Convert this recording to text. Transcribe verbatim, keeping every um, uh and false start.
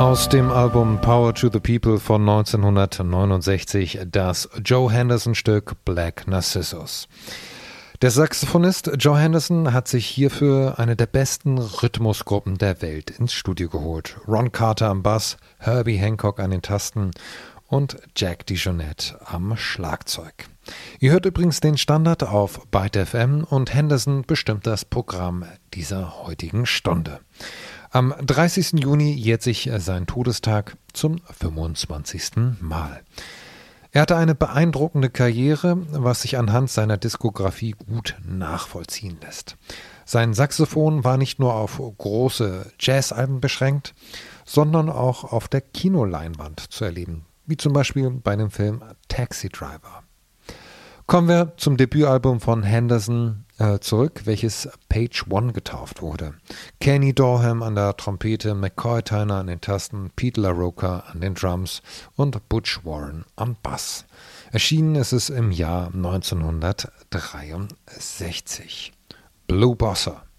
Aus dem Album Power to the People von neunzehnhundertneunundsechzig das Joe Henderson-Stück Black Narcissus. Der Saxophonist Joe Henderson hat sich hierfür eine der besten Rhythmusgruppen der Welt ins Studio geholt. Ron Carter am Bass, Herbie Hancock an den Tasten und Jack DeJohnette am Schlagzeug. Ihr hört übrigens den Standard auf Byte F M und Henderson bestimmt das Programm dieser heutigen Stunde. Am dreißigsten Juni jährt sich sein Todestag zum fünfundzwanzigsten Mal. Er hatte eine beeindruckende Karriere, was sich anhand seiner Diskografie gut nachvollziehen lässt. Sein Saxophon war nicht nur auf große Jazzalben beschränkt, sondern auch auf der Kinoleinwand zu erleben, wie zum Beispiel bei dem Film Taxi Driver. Kommen wir zum Debütalbum von Henderson äh, zurück, welches Page One getauft wurde. Kenny Dorham an der Trompete, McCoy Tyner an den Tasten, Pete LaRocca an den Drums und Butch Warren am Bass. Erschienen ist es im Jahr neunzehnhundertdreiundsechzig. Blue Bossa.